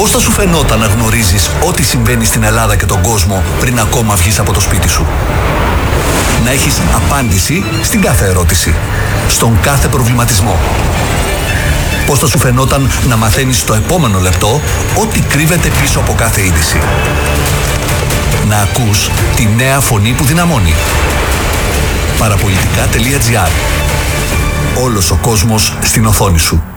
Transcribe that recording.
Πώς θα σου φαινόταν να γνωρίζεις ό,τι συμβαίνει στην Ελλάδα και τον κόσμο πριν ακόμα βγεις από το σπίτι σου? Να έχεις απάντηση στην κάθε ερώτηση, στον κάθε προβληματισμό. Πώς θα σου φαινόταν να μαθαίνεις στο επόμενο λεπτό ό,τι κρύβεται πίσω από κάθε είδηση? Να ακούς τη νέα φωνή που δυναμώνει. Παραπολιτικά.gr. Όλος ο κόσμος στην οθόνη σου.